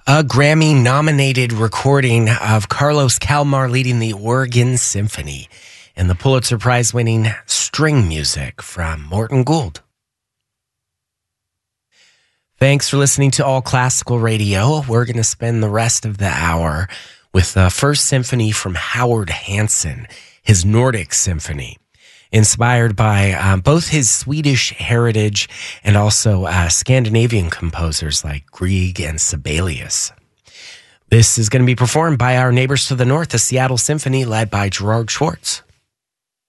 A Grammy-nominated recording of Carlos Kalmar leading the Oregon Symphony and the Pulitzer Prize-winning string music from Morton Gould. Thanks for listening to All Classical Radio. We're going to spend the rest of the hour with the First Symphony from Howard Hansen, his Nordic Symphony, inspired by both his Swedish heritage and also Scandinavian composers like Grieg and Sibelius. This is going to be performed by our neighbors to the north, the Seattle Symphony, led by Gerard Schwartz.